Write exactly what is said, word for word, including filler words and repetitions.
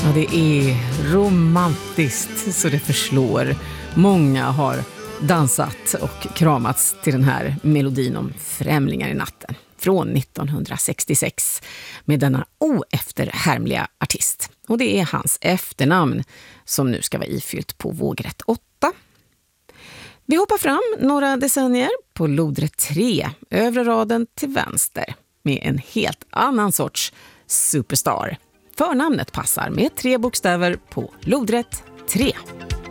Ja, det är romantiskt så det förslår. Många har dansat och kramats till den här melodin om främlingar i natten från nittonhundrasextiosex med denna oefterhärmliga artist. Och det är hans efternamn som nu ska vara ifyllt på vågrätt åtta. Vi hoppar fram några decennier på lodrätt tre, övre raden till vänster, med en helt annan sorts superstar. Förnamnet passar med tre bokstäver på lodrätt tre.